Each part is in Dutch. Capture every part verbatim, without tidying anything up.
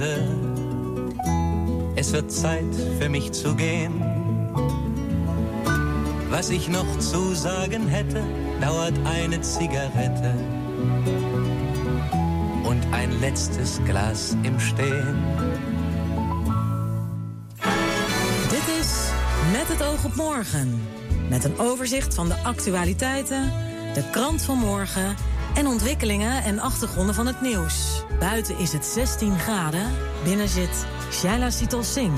Es wird Zeit für mich zu gehen. Was ich noch zu sagen hätte, dauert eine Zigarette und ein letztes Glas im Stehen. Dit is Met het oog op morgen. Met een overzicht van de actualiteiten, de krant van morgen en ontwikkelingen en achtergronden van het nieuws. Buiten is het zestien graden, binnen zit Shaila Sital Singh.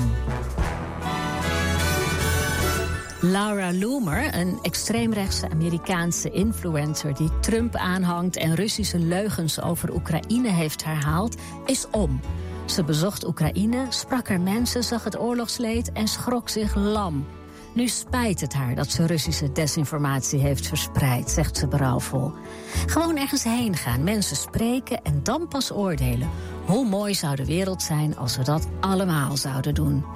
Laura Loomer, een extreemrechtse Amerikaanse influencer die Trump aanhangt en Russische leugens over Oekraïne heeft herhaald, is om. Ze bezocht Oekraïne, sprak er mensen, zag het oorlogsleed en schrok zich lam. Nu spijt het haar dat ze Russische desinformatie heeft verspreid, zegt ze berouwvol. Gewoon ergens heen gaan, mensen spreken en dan pas oordelen. Hoe mooi zou de wereld zijn als we dat allemaal zouden doen.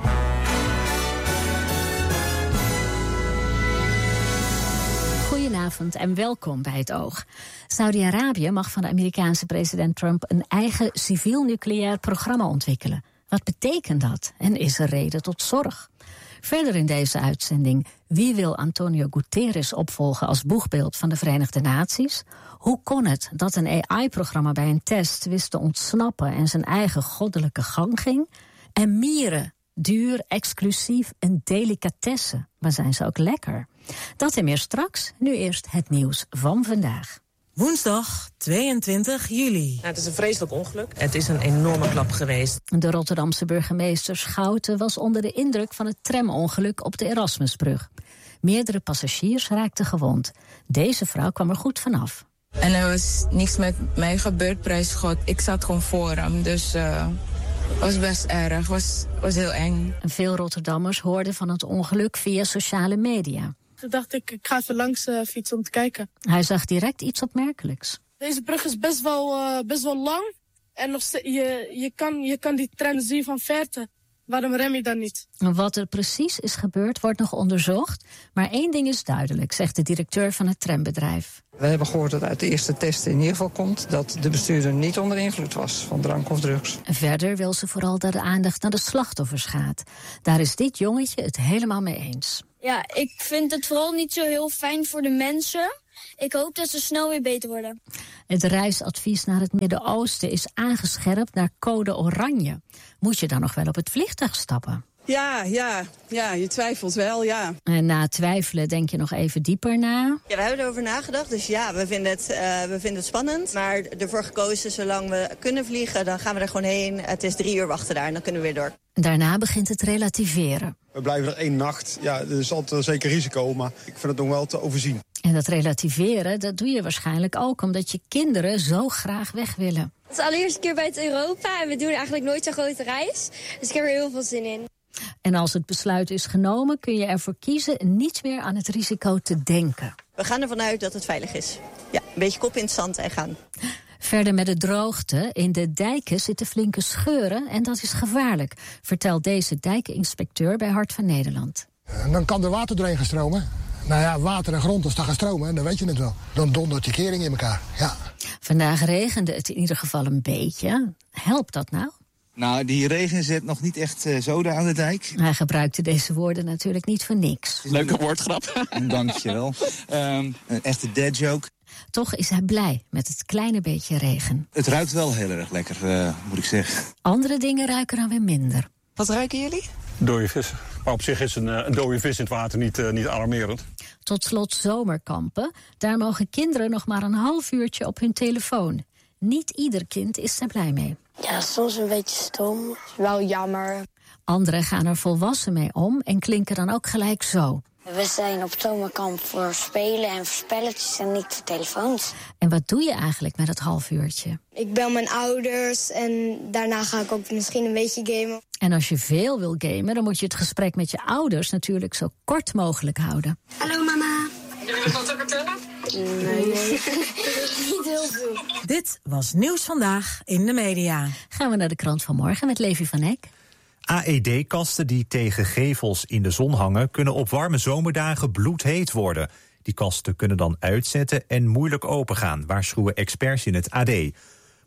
Goedenavond en welkom bij Het Oog. Saudi-Arabië mag van de Amerikaanse president Trump een eigen civiel-nucleair programma ontwikkelen. Wat betekent dat en is er reden tot zorg? Verder in deze uitzending, wie wil Antonio Guterres opvolgen als boegbeeld van de Verenigde Naties? Hoe kon het dat een A I-programma bij een test wist te ontsnappen en zijn eigen goddelijke gang ging? En mieren, duur, exclusief en delicatesse, maar zijn ze ook lekker? Dat en meer straks, nu eerst het nieuws van vandaag. Woensdag tweeëntwintig juli. Nou, het is een vreselijk ongeluk. Het is een enorme klap geweest. De Rotterdamse burgemeester Schouten was onder de indruk van het tramongeluk op de Erasmusbrug. Meerdere passagiers raakten gewond. Deze vrouw kwam er goed vanaf. En er was niks met mij gebeurd, prijs God. Ik zat gewoon voor hem, dus uh, het was best erg. Het was, was heel eng. Veel Rotterdammers hoorden van het ongeluk via sociale media. Toen dacht ik, ik ga even langs uh, fietsen om te kijken. Hij zag direct iets opmerkelijks. Deze brug is best wel, uh, best wel lang. En nog steeds, je, je, kan, je kan die tram zien van verte. Waarom rem je dan niet? Wat er precies is gebeurd wordt nog onderzocht. Maar één ding is duidelijk, zegt de directeur van het trambedrijf. We hebben gehoord dat uit de eerste testen in ieder geval komt dat de bestuurder niet onder invloed was van drank of drugs. Verder wil ze vooral dat de aandacht naar de slachtoffers gaat. Daar is dit jongetje het helemaal mee eens. Ja, ik vind het vooral niet zo heel fijn voor de mensen. Ik hoop dat ze snel weer beter worden. Het reisadvies naar het Midden-Oosten is aangescherpt naar code oranje. Moet je dan nog wel op het vliegtuig stappen? Ja, ja, ja, je twijfelt wel, ja. En na twijfelen denk je nog even dieper na. Ja, we hebben erover nagedacht, dus ja, we vinden het, uh, we vinden het spannend. Maar ervoor gekozen, zolang we kunnen vliegen, dan gaan we er gewoon heen. Het is drie uur wachten daar en dan kunnen we weer door. Daarna begint het relativeren. We blijven er één nacht. Ja, er is altijd zeker risico, maar ik vind het nog wel te overzien. En dat relativeren, dat doe je waarschijnlijk ook omdat je kinderen zo graag weg willen. Het is de allereerste keer buiten Europa en we doen eigenlijk nooit zo'n grote reis. Dus ik heb er heel veel zin in. En als het besluit is genomen, kun je ervoor kiezen niet meer aan het risico te denken. We gaan ervan uit dat het veilig is. Ja, een beetje kop in het zand en gaan. Verder met de droogte. In de dijken zitten flinke scheuren en dat is gevaarlijk, vertelt deze dijkeninspecteur bij Hart van Nederland. En dan kan er water doorheen gaan stromen. Nou ja, water en grond, als dat gaat stromen, dan weet je het wel. Dan dondert je kering in elkaar, ja. Vandaag regende het in ieder geval een beetje. Helpt dat nou? Nou, die regen zet nog niet echt uh, zoden aan de dijk. Hij gebruikte deze woorden natuurlijk niet voor niks. Leuke woordgrap. Dankjewel. Um, een echte dad joke. Toch is hij blij met het kleine beetje regen. Het ruikt wel heel erg lekker, uh, moet ik zeggen. Andere dingen ruiken dan weer minder. Wat ruiken jullie? Dode vis. Maar op zich is een, een dode vis in het water niet, uh, niet alarmerend. Tot slot zomerkampen. Daar mogen kinderen nog maar een half uurtje op hun telefoon. Niet ieder kind is daar blij mee. Ja, soms een beetje stom. Wel jammer. Anderen gaan er volwassen mee om en klinken dan ook gelijk zo. We zijn op zomerkamp voor spelen en voor spelletjes en niet voor telefoons. En wat doe je eigenlijk met dat half uurtje? Ik bel mijn ouders en daarna ga ik ook misschien een beetje gamen. En als je veel wil gamen, dan moet je het gesprek met je ouders natuurlijk zo kort mogelijk houden. Hallo mama. Jullie nog wat te vertellen? Nee, nee. Niet heel veel. Dit was Nieuws Vandaag in de media. Gaan we naar de krant van morgen met Levi van Eck. A E D-kasten die tegen gevels in de zon hangen kunnen op warme zomerdagen bloedheet worden. Die kasten kunnen dan uitzetten en moeilijk opengaan, waarschuwen experts in het A D.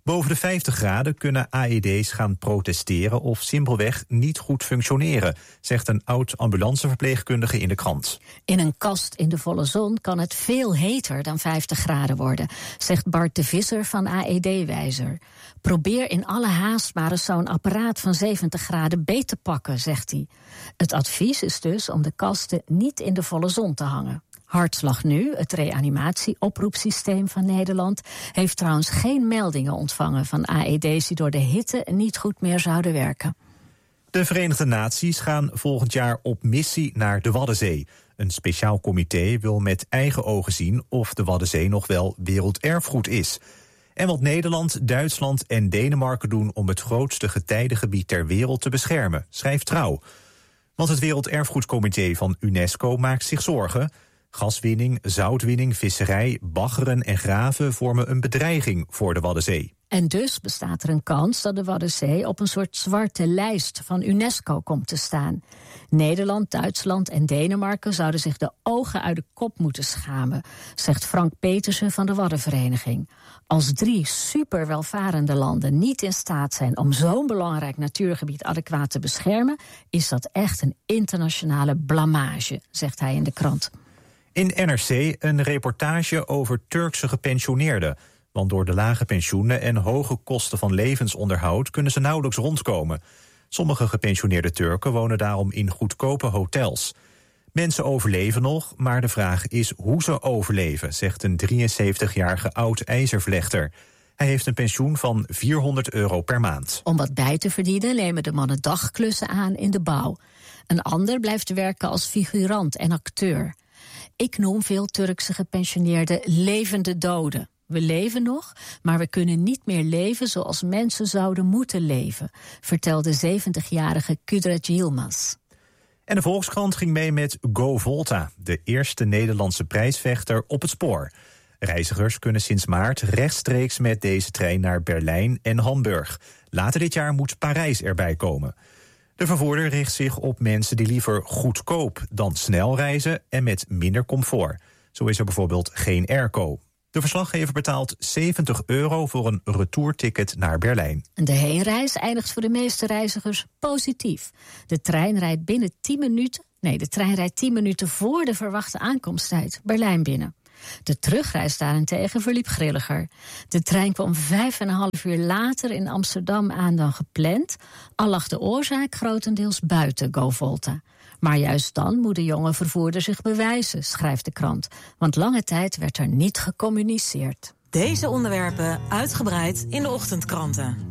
Boven de vijftig graden kunnen A E D's gaan protesteren of simpelweg niet goed functioneren, zegt een oud ambulanceverpleegkundige in de krant. In een kast in de volle zon kan het veel heter dan vijftig graden worden, zegt Bart de Visser van A E D-wijzer. Probeer in alle haast maar eens zo'n apparaat van zeventig graden beet te pakken, zegt hij. Het advies is dus om de kasten niet in de volle zon te hangen. Hartslag Nu, het reanimatie-oproepsysteem van Nederland, heeft trouwens geen meldingen ontvangen van A E D's die door de hitte niet goed meer zouden werken. De Verenigde Naties gaan volgend jaar op missie naar de Waddenzee. Een speciaal comité wil met eigen ogen zien of de Waddenzee nog wel werelderfgoed is. En wat Nederland, Duitsland en Denemarken doen om het grootste getijdengebied ter wereld te beschermen, schrijft Trouw. Want het Werelderfgoedcomité van UNESCO maakt zich zorgen. Gaswinning, zoutwinning, visserij, baggeren en graven vormen een bedreiging voor de Waddenzee. En dus bestaat er een kans dat de Waddenzee op een soort zwarte lijst van UNESCO komt te staan. Nederland, Duitsland en Denemarken zouden zich de ogen uit de kop moeten schamen, zegt Frank Petersen van de Waddenvereniging. Als drie superwelvarende landen niet in staat zijn om zo'n belangrijk natuurgebied adequaat te beschermen, is dat echt een internationale blamage, zegt hij in de krant. In N R C een reportage over Turkse gepensioneerden. Want door de lage pensioenen en hoge kosten van levensonderhoud kunnen ze nauwelijks rondkomen. Sommige gepensioneerde Turken wonen daarom in goedkope hotels. Mensen overleven nog, maar de vraag is hoe ze overleven, zegt een drieënzeventigjarige oud-ijzervlechter. Hij heeft een pensioen van vierhonderd euro per maand. Om wat bij te verdienen nemen de mannen dagklussen aan in de bouw. Een ander blijft werken als figurant en acteur. Ik noem veel Turkse gepensioneerden levende doden. We leven nog, maar we kunnen niet meer leven zoals mensen zouden moeten leven, vertelde zeventigjarige Kudret Yilmaz. En de Volkskrant ging mee met Go Volta, de eerste Nederlandse prijsvechter op het spoor. Reizigers kunnen sinds maart rechtstreeks met deze trein naar Berlijn en Hamburg. Later dit jaar moet Parijs erbij komen. De vervoerder richt zich op mensen die liever goedkoop dan snel reizen en met minder comfort. Zo is er bijvoorbeeld geen airco. De verslaggever betaalt zeventig euro voor een retourticket naar Berlijn. De heenreis eindigt voor de meeste reizigers positief. De trein rijdt binnen tien minuten, nee, de trein rijdt tien minuten voor de verwachte aankomsttijd Berlijn binnen. De terugreis daarentegen verliep grilliger. De trein kwam vijf en een half uur later in Amsterdam aan dan gepland, al lag de oorzaak grotendeels buiten Go Volta. Maar juist dan moet de jonge vervoerder zich bewijzen, schrijft de krant. Want lange tijd werd er niet gecommuniceerd. Deze onderwerpen uitgebreid in de ochtendkranten.